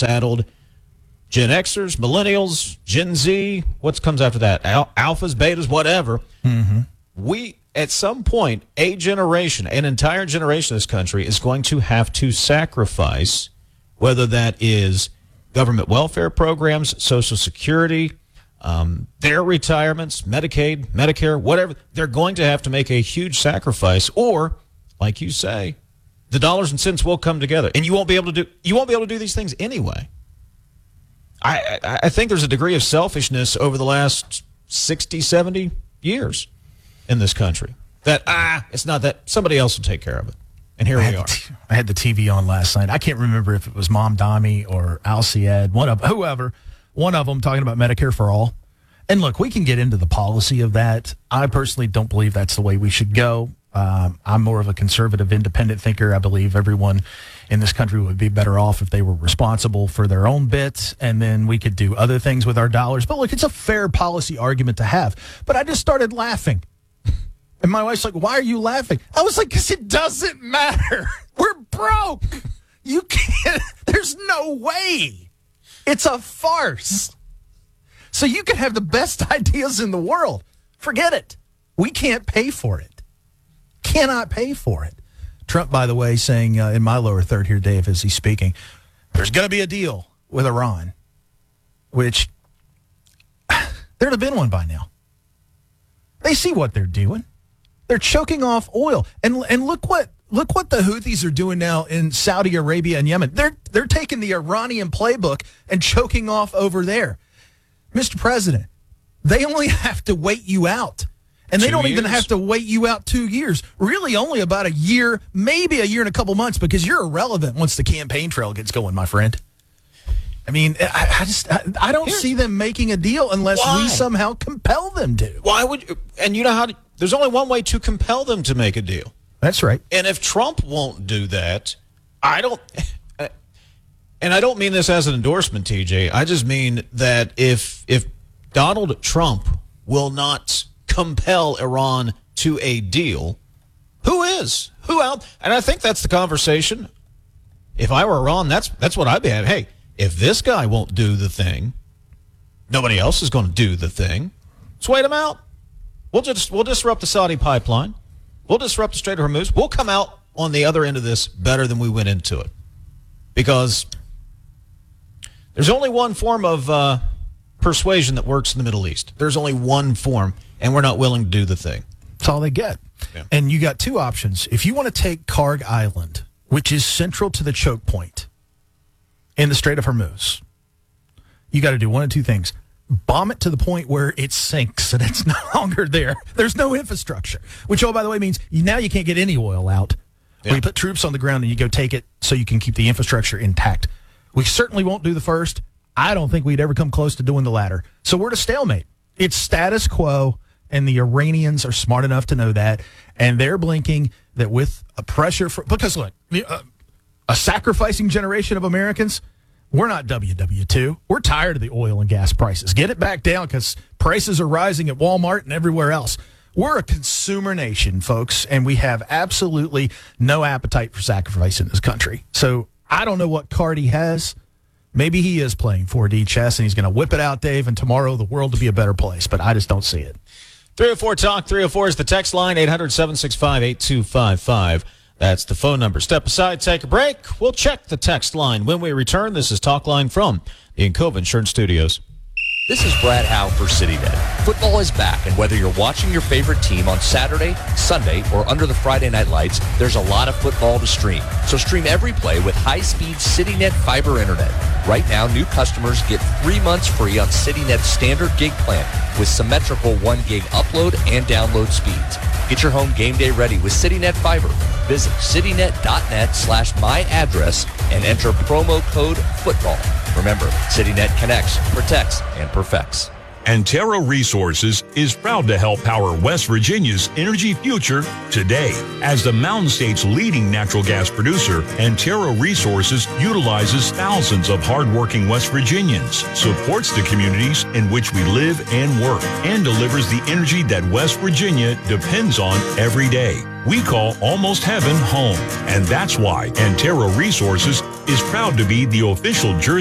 saddled Gen Xers, millennials, Gen Z, what comes after that? Alphas, betas, whatever. Mm-hmm. We, at some point, an entire generation of this country is going to have to sacrifice, whether that is government welfare programs, Social Security, their retirements, Medicaid, Medicare, whatever. They're going to have to make a huge sacrifice, or, like you say, the dollars and cents will come together, and you won't be able to do these things anyway. I think there's a degree of selfishness over the last 60, 70 years in this country that, it's not that, somebody else will take care of it. And here we are. I had the TV on last night. I can't remember if it was Mom Dami or Al-Sayed, one of them talking about Medicare for all. And look, we can get into the policy of that. I personally don't believe that's the way we should go. I'm more of a conservative, independent thinker. I believe everyone in this country would be better off if they were responsible for their own bits, and then we could do other things with our dollars. But look, it's a fair policy argument to have. But I just started laughing. And my wife's like, why are you laughing? I was like, because it doesn't matter. We're broke. You can't, there's no way. It's a farce. So you can have the best ideas in the world. Forget it. We can't pay for it. Cannot pay for it. Trump, by the way, saying in my lower third here, Dave, as he's speaking, there's going to be a deal with Iran, which there'd have been one by now. They see what they're doing. They're choking off oil. And look what the Houthis are doing now in Saudi Arabia and Yemen. They're taking the Iranian playbook and choking off over there. Mr. President, they only have to wait you out. And they don't even have to wait you out 2 years. Really only about a year, maybe a year and a couple months, because you're irrelevant once the campaign trail gets going, my friend. I mean, I don't see them making a deal unless we somehow compel them to. Why would you? And you know how there's only one way to compel them to make a deal. That's right. And if Trump won't do that, I don't mean this as an endorsement, TJ. I just mean that if Donald Trump will not compel Iran to a deal, who is? Who out? And I think that's the conversation. If I were Iran, that's what I'd be having. Hey, if this guy won't do the thing, nobody else is going to do the thing. Let's wait him out. We'll disrupt the Saudi pipeline. We'll disrupt the Strait of Hormuz. We'll come out on the other end of this better than we went into it. Because there's only one form of persuasion that works in the Middle East. There's only one form, and we're not willing to do the thing. That's all they get. Yeah. And you got two options. If you want to take Karg Island, which is central to the choke point in the Strait of Hormuz, you got to do one of two things. Bomb it to the point where it sinks and it's no longer there. There's no infrastructure, which, oh, by the way, means now you can't get any oil out. Yeah. Or you put troops on the ground and you go take it so you can keep the infrastructure intact. We certainly won't do the first. I don't think we'd ever come close to doing the latter. So we're at a stalemate. It's status quo, and the Iranians are smart enough to know that, and they're blinking that with a pressure because look, a sacrificing generation of Americans, we're not WW2. We're tired of the oil and gas prices. Get it back down because prices are rising at Walmart and everywhere else. We're a consumer nation, folks, and we have absolutely no appetite for sacrifice in this country. So I don't know what card he has. Maybe he is playing 4D chess, and he's going to whip it out, Dave, and tomorrow the world will be a better place. But I just don't see it. 304-TALK, 304 is the text line, 800-765-8255. That's the phone number. Step aside, take a break. We'll check the text line. When we return, this is Talk Line from the Encova Insurance Studios. This is Brad Howe for CityNet. Football is back, and whether you're watching your favorite team on Saturday, Sunday, or under the Friday night lights, there's a lot of football to stream. So stream every play with high-speed CityNet fiber internet. Right now, new customers get 3 months free on CityNet's standard gig plan with symmetrical 1 gig upload and download speeds. Get your home game day ready with CityNet Fiber. Visit citynet.net/myaddress and enter promo code FOOTBALL. Remember, CityNet connects, protects, and perfects. Antero Resources is proud to help power West Virginia's energy future today. As the Mountain State's leading natural gas producer, Antero Resources utilizes thousands of hardworking West Virginians, supports the communities in which we live and work, and delivers the energy that West Virginia depends on every day. We call Almost Heaven home, and that's why Antero Resources is proud to be the official Jersey